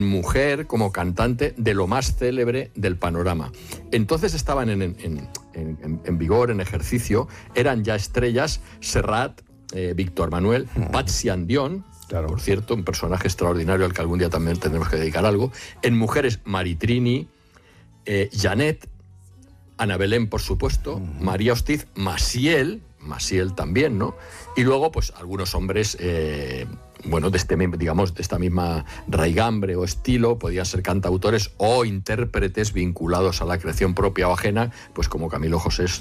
mujer como cantante de lo más célebre del panorama. Entonces estaban en vigor, en ejercicio, eran ya estrellas Serrat, Víctor Manuel, Patsy Andión, claro, por cierto, un personaje extraordinario al que algún día también tendremos que dedicar algo. En mujeres, Maritrini, Janet, Ana Belén, por supuesto, María Hostiz, Maciel también, ¿no? Y luego, pues, algunos hombres, bueno, de esta misma raigambre o estilo, podían ser cantautores o intérpretes vinculados a la creación propia o ajena, pues como Camilo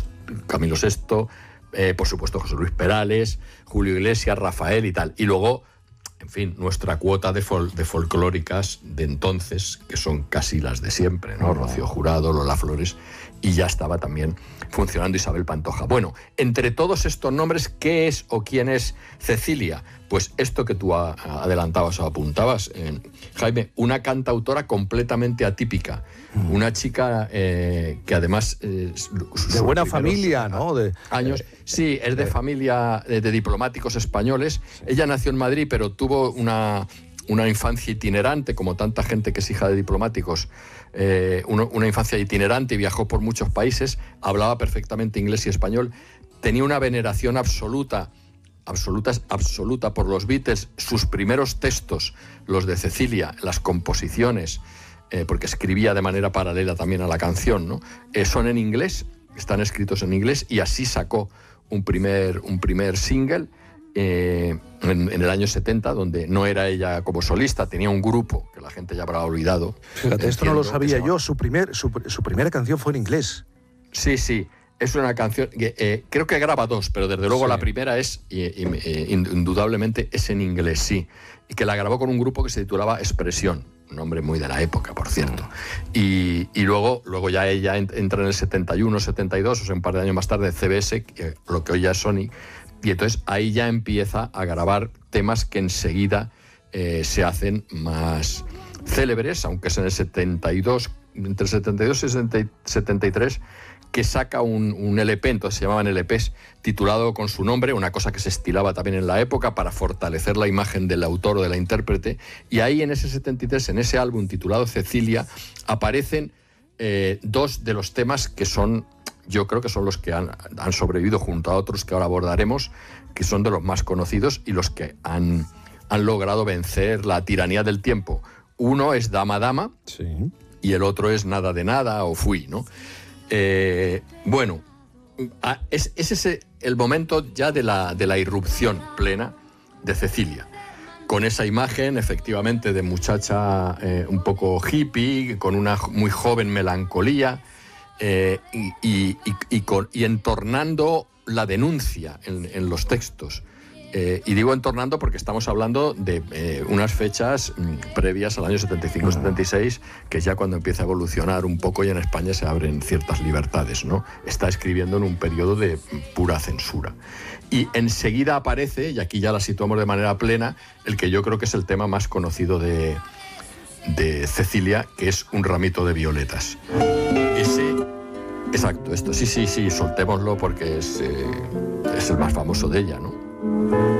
VI, por supuesto José Luis Perales, Julio Iglesias, Rafael y tal. Y luego, en fin, nuestra cuota de folclóricas de entonces, que son casi las de siempre, ¿no? Rocío Jurado, Lola Flores, y ya estaba también funcionando Isabel Pantoja. Bueno, entre todos estos nombres, ¿qué es o quién es Cecilia? Pues esto que tú adelantabas o apuntabas, Jaime, una cantautora completamente atípica, una chica que además... de buena familia, ¿no? Años, sí, es de familia de diplomáticos españoles. Ella nació en Madrid, pero tuvo una infancia itinerante, como tanta gente que es hija de diplomáticos, una infancia itinerante y viajó por muchos países, hablaba perfectamente inglés y español, tenía una veneración absoluta por los Beatles. Sus primeros textos, los de Cecilia, las composiciones, porque escribía de manera paralela también a la canción, ¿no? Son en inglés, están escritos en inglés, y así sacó un primer single en el año 70, donde no era ella como solista, tenía un grupo que la gente ya habrá olvidado. Fíjate, esto no lo sabía yo, su primera canción fue en inglés. Sí, es una canción que creo que graba dos, pero desde luego la primera es, indudablemente, es en inglés, sí, y que la grabó con un grupo que se titulaba Expresión, un nombre muy de la época, por cierto. Y luego ya ella entra en el 71, 72, o sea, un par de años más tarde, CBS, lo que hoy ya es Sony. Y entonces ahí ya empieza a grabar temas que enseguida se hacen más célebres, aunque es en el 72, entre 72 y 73, que saca un LP, entonces se llamaban LPs, titulado con su nombre, una cosa que se estilaba también en la época para fortalecer la imagen del autor o de la intérprete. Y ahí en ese 73, en ese álbum titulado Cecilia, aparecen dos de los temas que son... Yo creo que son los que han sobrevivido junto a otros que ahora abordaremos, que son de los más conocidos y los que han logrado vencer la tiranía del tiempo. Uno es Dama Dama, sí, y el otro es Nada de Nada o Fui, ¿no? Bueno, es ese el momento ya de la irrupción plena de Cecilia, con esa imagen efectivamente de muchacha un poco hippie, con una muy joven melancolía, y entornando la denuncia en los textos. Y digo entornando porque estamos hablando de unas fechas previas al año 75-76, que es ya cuando empieza a evolucionar un poco y en España se abren ciertas libertades, ¿no? Está escribiendo en un periodo de pura censura. Y enseguida aparece, y aquí ya la situamos de manera plena, el que yo creo que es el tema más conocido de Cecilia, que es Un ramito de violetas. Exacto, esto, sí, soltémoslo porque es el más famoso de ella, ¿no?